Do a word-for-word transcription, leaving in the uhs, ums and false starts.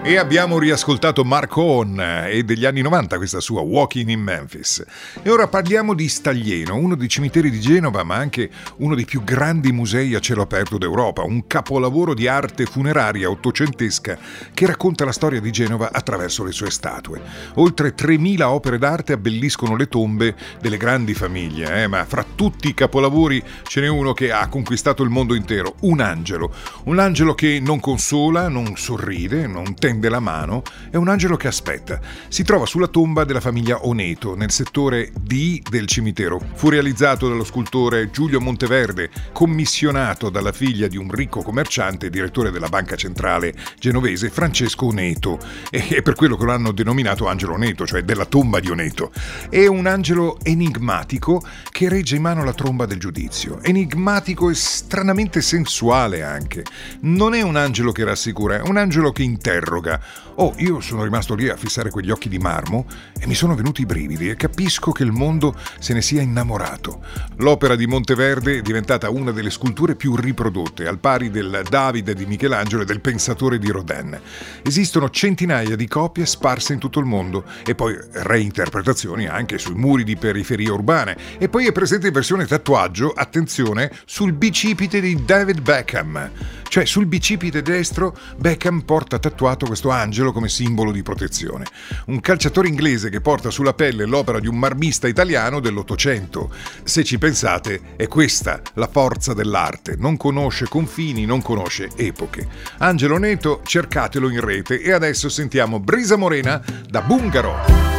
E abbiamo riascoltato Mark Owen e degli anni novanta questa sua Walking in Memphis. E ora parliamo di Staglieno, uno dei cimiteri di Genova, ma anche uno dei più grandi musei a cielo aperto d'Europa, un capolavoro di arte funeraria ottocentesca che racconta la storia di Genova attraverso le sue statue. Oltre tremila opere d'arte abbelliscono le tombe delle grandi famiglie, eh? ma fra tutti i capolavori ce n'è uno che ha conquistato il mondo intero, un angelo. Un angelo che non consola, non sorride, non tende la mano, è un angelo che aspetta. Si trova sulla tomba della famiglia Oneto, nel settore D del cimitero. Fu realizzato dallo scultore Giulio Monteverde, commissionato dalla figlia di un ricco commerciante e direttore della Banca Centrale genovese, Francesco Oneto, e è per quello che lo hanno denominato Angelo Oneto, cioè della tomba di Oneto. È un angelo enigmatico che regge in mano la tromba del giudizio. Enigmatico e stranamente sensuale anche. Non è un angelo che rassicura, è un angelo che interroga. Oh, io sono rimasto lì a fissare quegli occhi di marmo e mi sono venuti i brividi e capisco che il mondo se ne sia innamorato. L'opera di Monteverde è diventata una delle sculture più riprodotte, al pari del Davide di Michelangelo e del Pensatore di Rodin. Esistono centinaia di copie sparse in tutto il mondo e poi reinterpretazioni anche sui muri di periferie urbane. E poi è presente in versione tatuaggio, attenzione, sul bicipite di David Beckham. Cioè sul bicipite destro Beckham porta tatuato questo angelo come simbolo di protezione. Un calciatore inglese che porta sulla pelle l'opera di un marmista italiano dell'Ottocento. Se ci pensate, è questa la forza dell'arte. Non conosce confini, non conosce epoche. Angelo Oneto, cercatelo in rete e adesso sentiamo Brisa Morena da Bungaro.